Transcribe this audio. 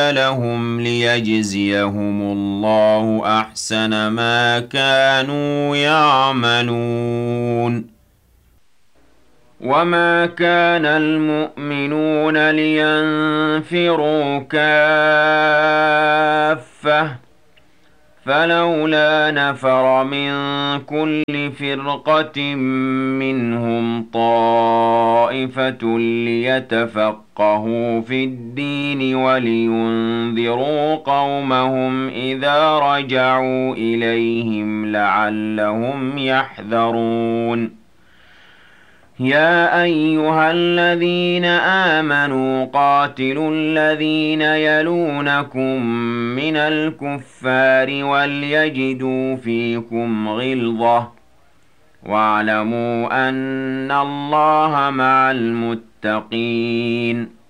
لهم ليجزيهم الله أحسن ما كانوا يعملون. وما كان المؤمنون لينفروا كافة فلولا نفر من كل فرقة منهم طائفة ليتفقهوا في الدين ولينذروا قومهم إذا رجعوا إليهم لعلهم يحذرون. يا أيها الذين آمنوا قاتلوا الذين يلونكم من الكفار وليجدوا فيكم غلظة واعلموا أن الله مع المتقين.